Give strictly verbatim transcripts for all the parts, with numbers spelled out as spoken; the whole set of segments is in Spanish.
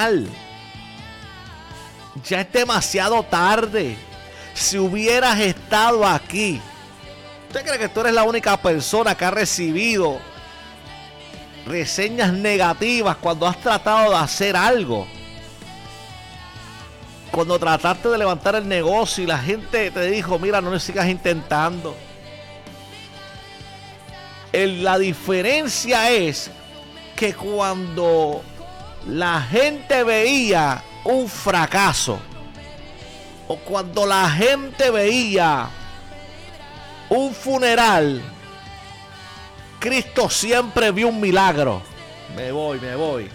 funeral. Ya es demasiado tarde. Si hubieras estado aquí, ¿usted cree que tú eres la única persona que ha recibido reseñas negativas cuando has tratado de hacer algo? Cuando trataste de levantar el negocio y la gente te dijo, mira, no lo sigas intentando. El, la diferencia es que cuando la gente veía un fracaso, o cuando la gente veía un funeral, Cristo siempre vio un milagro. Me voy, me voy.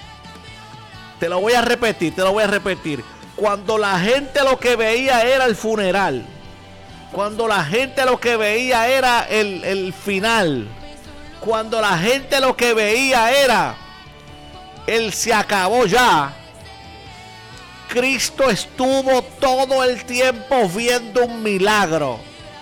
Te lo voy a repetir, te lo voy a repetir. Cuando la gente lo que veía era el funeral, cuando la gente lo que veía era el, el final, cuando la gente lo que veía era el se acabó ya, Cristo estuvo todo el tiempo viendo un milagro.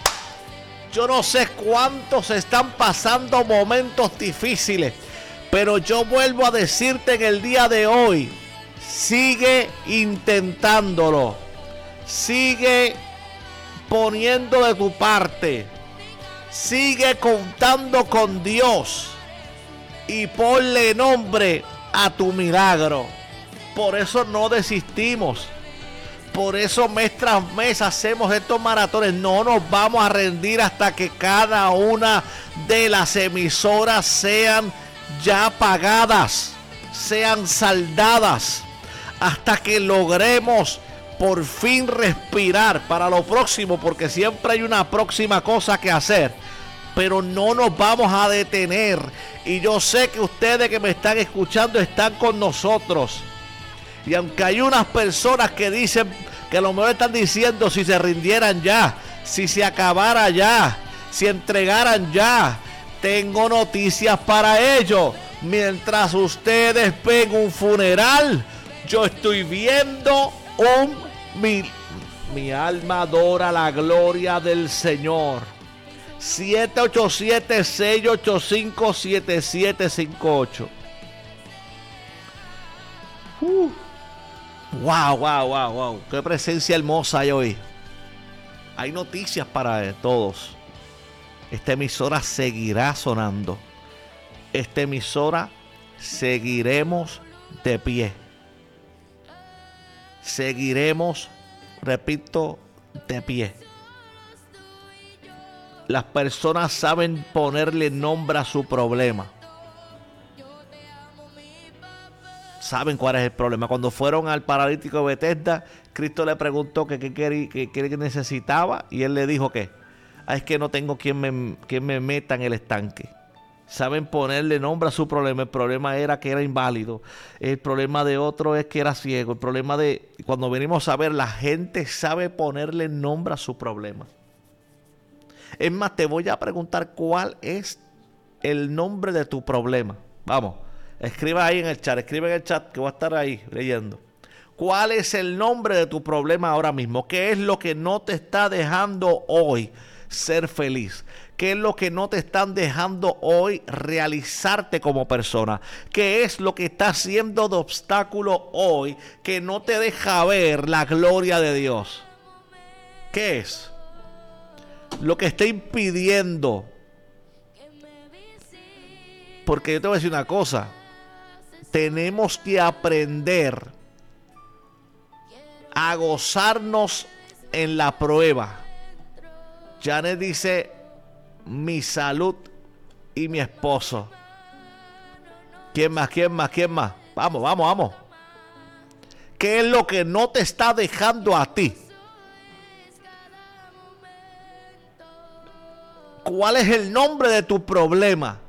Yo no sé cuántos están pasando momentos difíciles, pero yo vuelvo a decirte en el día de hoy, sigue intentándolo, sigue poniendo de tu parte, sigue contando con Dios y ponle nombre a tu milagro. Por eso no desistimos. Por eso mes tras mes hacemos estos maratones. No nos vamos a rendir hasta que cada una de las emisoras sean ya pagadas, sean saldadas, hasta que logremos por fin respirar para lo próximo, porque siempre hay una próxima cosa que hacer. Pero no nos vamos a detener. Y yo sé que ustedes que me están escuchando están con nosotros. Y aunque hay unas personas que dicen, que a lo mejor están diciendo si se rindieran ya, si se acabara ya, si entregaran ya, tengo noticias para ellos. Mientras ustedes ven un funeral, yo estoy viendo un mi, mi alma adora la gloria del Señor. siete ocho siete, seis ocho cinco, siete siete cinco ocho. Uh. Wow, wow, wow, wow. Qué presencia hermosa hay hoy. Hay noticias para todos. Esta emisora seguirá sonando. Esta emisora seguiremos de pie. Seguiremos, repito, de pie. Las personas saben ponerle nombre a su problema. Saben cuál es el problema. Cuando fueron al paralítico de Betesda, Cristo le preguntó que qué que, que, que necesitaba y él le dijo que ah, es que no tengo quien me, quien me meta en el estanque. Saben ponerle nombre a su problema. El problema era que era inválido. El problema de otro es que era ciego. El problema de... Cuando venimos a ver, la gente sabe ponerle nombre a su problema. Es más, te voy a preguntar cuál es el nombre de tu problema. Vamos. Escriba ahí en el chat, escribe en el chat que voy a estar ahí leyendo. ¿Cuál es el nombre de tu problema ahora mismo? ¿Qué es lo que no te está dejando hoy ser feliz? ¿Qué es lo que no te están dejando hoy realizarte como persona? ¿Qué es lo que está haciendo de obstáculo hoy que no te deja ver la gloria de Dios? ¿Qué es lo que está impidiendo? Porque yo te voy a decir una cosa. Tenemos que aprender a gozarnos en la prueba. Janet dice, mi salud y mi esposo. ¿Quién más? ¿Quién más? ¿Quién más? Vamos, vamos, vamos. ¿Qué es lo que no te está dejando a ti? ¿Cuál es el nombre de tu problema?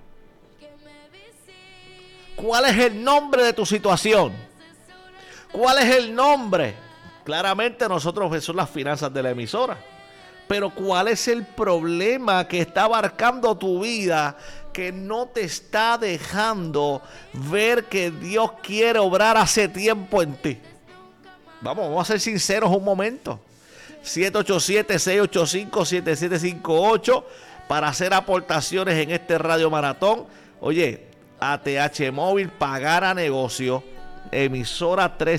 ¿Cuál es el nombre de tu situación? ¿Cuál es el nombre? Claramente nosotros son las finanzas de la emisora. Pero ¿cuál es el problema que está abarcando tu vida que no te está dejando ver que Dios quiere obrar hace tiempo en ti? Vamos, vamos a ser sinceros un momento. siete ocho siete, seis ocho cinco, siete siete cinco ocho para hacer aportaciones en este Radio Maratón. Oye, A T H Móvil, pagar a negocio. emisora